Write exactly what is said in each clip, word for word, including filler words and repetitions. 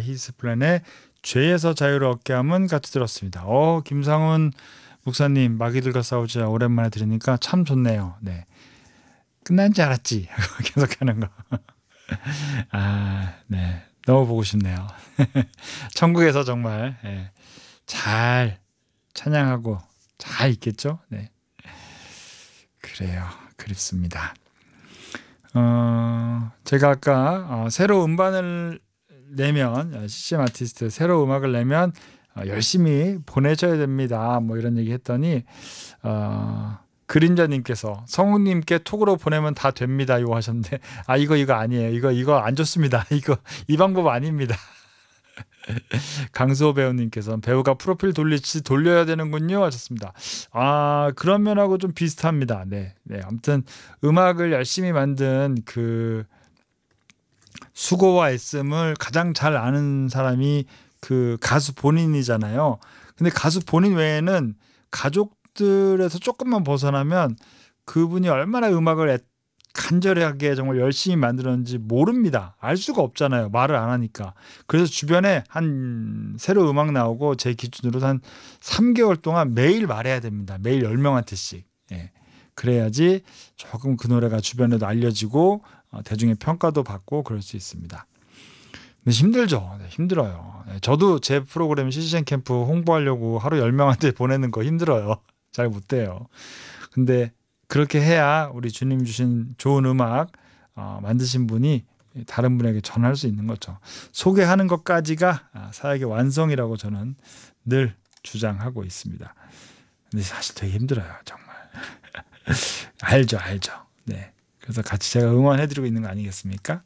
히스플랜의 죄에서 자유를 얻게 함은 같이 들었습니다. 어, 김상훈 목사님, 마귀들과 싸우자 오랜만에 들으니까 참 좋네요. 네. 끝난 줄 알았지. 계속하는 거. 아, 네. 너무 보고 싶네요. 천국에서 정말 예, 잘 찬양하고 잘 있겠죠? 네. 그래요. 그립습니다. 어, 제가 아까 어, 새로 음반을 내면 씨씨엠 아티스트 새로 음악을 내면 어, 열심히 보내줘야 됩니다. 뭐 이런 얘기 했더니 어, 그린자님께서 성우님께 톡으로 보내면 다 됩니다. 이거 하셨는데 아 이거 이거 아니에요. 이거 이거 안 좋습니다. 이거 이 방법 아닙니다. 강수호 배우님께서 배우가 프로필 돌리지 돌려야 되는군요 하셨습니다. 아 그런 면하고 좀 비슷합니다. 네, 네. 아무튼 음악을 열심히 만든 그 수고와 애씀을 가장 잘 아는 사람이 그 가수 본인이잖아요. 근데 가수 본인 외에는 가족들에서 조금만 벗어나면 그분이 얼마나 음악을 애, 간절하게 정말 열심히 만들었는지 모릅니다. 알 수가 없잖아요. 말을 안 하니까. 그래서 주변에 한 새로 음악 나오고 제 기준으로 한 삼 개월 동안 매일 말해야 됩니다. 매일 열 명한테씩. 예. 그래야지 조금 그 노래가 주변에도 알려지고 어, 대중의 평가도 받고 그럴 수 있습니다. 근데 힘들죠. 네, 힘들어요. 네, 저도 제 프로그램 씨씨엔 캠프 홍보하려고 하루 열 명한테 보내는 거 힘들어요. 잘 못 돼요. 근데 그렇게 해야 우리 주님 주신 좋은 음악 어, 만드신 분이 다른 분에게 전할 수 있는 거죠. 소개하는 것까지가 사역의 완성이라고 저는 늘 주장하고 있습니다. 근데 사실 되게 힘들어요. 정말. 알죠. 알죠. 네. 그래서 같이 제가 응원해드리고 있는 거 아니겠습니까?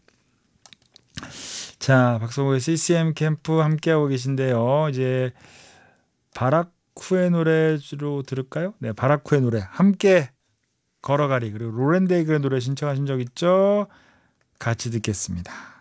자, 박성호의 씨씨엠 캠프 함께하고 계신데요. 이제 바라쿠의 노래로 들을까요? 네, 바라쿠의 노래 함께 걸어가리. 그리고 로렌데이그의 노래 신청하신 적 있죠? 같이 듣겠습니다.